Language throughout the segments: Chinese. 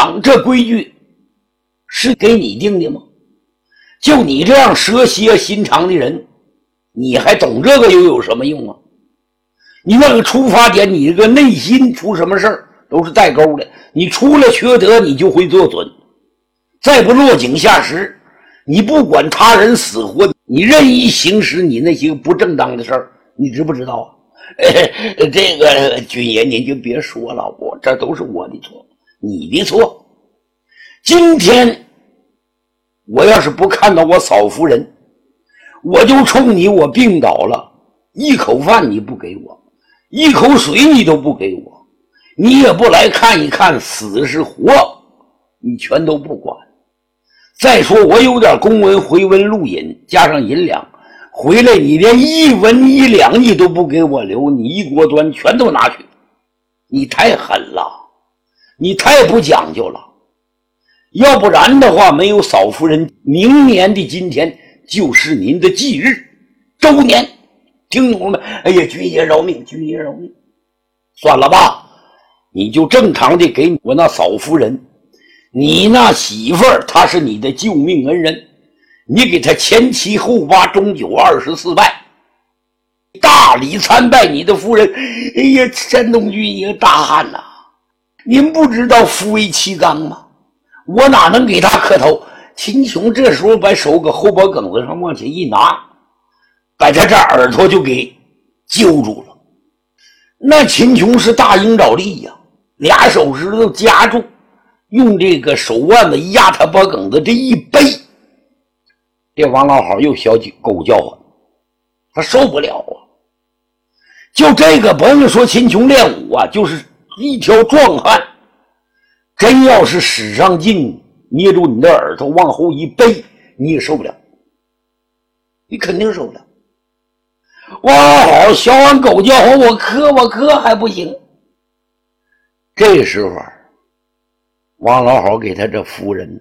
长，这规矩是给你定的吗？就你这样蛇蝎心肠的人，你还懂这个又有什么用啊？你那个出发点，你这个内心出什么事儿都是带钩的。你出了缺德，你就会做准；再不落井下石，你不管他人死活，你任意行使你那些不正当的事儿，你知不知道啊？这个军爷您就别说了，这都是我的错，你的错。今天我要是不看到我嫂夫人，我就冲你我病倒了，一口饭你不给我，一口水你都不给我，你也不来看一看死是活，你全都不管。再说我有点公文回文录引加上银两回来，你连1文1两你都不给我留，你一锅端全都拿去，你太狠了，你太不讲究了。要不然的话，没有嫂夫人，明年的今天就是您的忌日周年，听懂了没？哎呀，军爷饶命，军爷饶命。算了吧，你就正常的给我那嫂夫人，你那媳妇儿她是你的救命恩人，你给她前七后八中九24拜，大礼参拜你的夫人。哎呀，山东军爷大汉呐，您不知道夫为妻纲吗？我哪能给他磕头？秦琼这时候把手搁后脖梗子上往前一拿，把他这耳朵就给揪住了。那秦琼是大鹰爪力呀，俩手指头夹住，用这个手腕子压他脖梗子，这一背，这王老好又小狗叫唤，他受不了啊！就这个甭用说秦琼练武啊，就是一条壮汉，真要是使上劲，捏住你的耳朵往后一背，你也受不了，你肯定受不了。王老好小完狗叫唤，我磕还不行。这时候王老好给他这夫人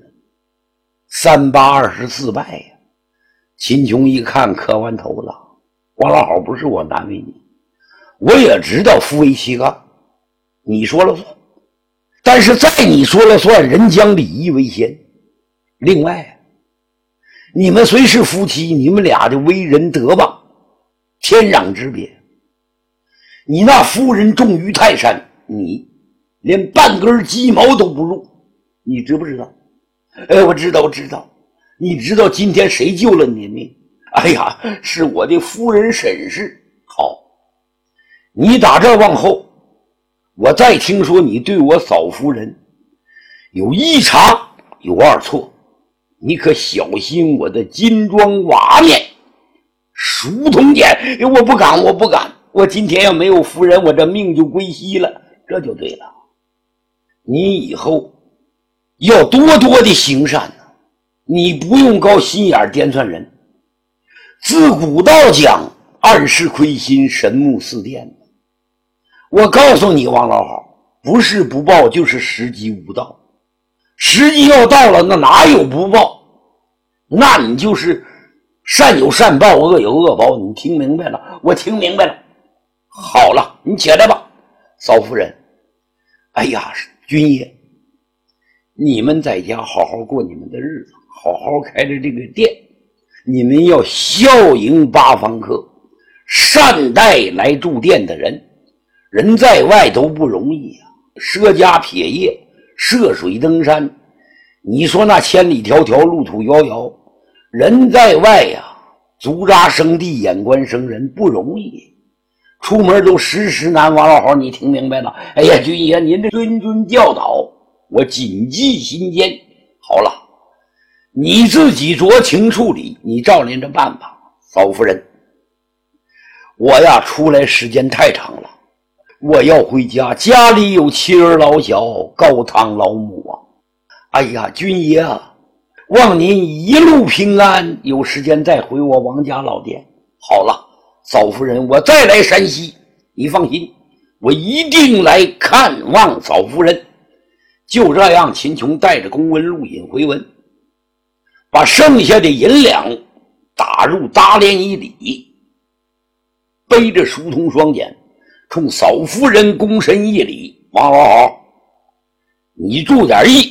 3八24拜呀。秦琼一看磕完头了，王老好不是我难为你，我也知道夫为妻纲，你说了算，但是在你说了算，人将礼义为先。另外你们虽是夫妻，你们俩的为人德吧天壤之别。你那夫人重于泰山，你连半根鸡毛都不入，你知不知道？我知道。你知道今天谁救了你的命？哎呀，是我的夫人沈氏。好，你打这往后，我再听说你对我嫂夫人有一差有二错，你可小心我的金装瓦面熟通剑。我不敢，我今天要没有夫人，我这命就归西了。这就对了，你以后要多多的行善呢，你不用搞心眼颠算人。自古道讲暗室亏心，神木似电。我告诉你王老好，不是不报就是时机无到，时机要到了，那哪有不报？那你就是善有善报，恶有恶报。你听明白了？我听明白了。好了，你起来吧，嫂夫人。哎呀，军爷，你们在家好好过你们的日子，好好开着这个店，你们要孝迎八方客，善待来住店的人。人在外都不容易啊，舍家撇业，涉水登山，你说那千里迢迢，路途遥遥，人在外呀，足扎生地，眼观生人，不容易，出门都时难。王老好，你听明白了？哎呀，军爷您这谆教导，我谨记心间。好了，你自己酌情处理，你照您这办吧。嫂夫人，我呀出来时间太长了，我要回家，家里有妻儿老小，高堂老母啊。哎呀，军爷啊，望您一路平安，有时间再回我王家老店。好了，嫂夫人，我再来山西，你放心，我一定来看望嫂夫人。就这样，秦琼带着公文录引回文，把剩下的银两打入搭帘衣里，背着疏通双锏，冲嫂夫人躬身一礼：王老好，你注点意，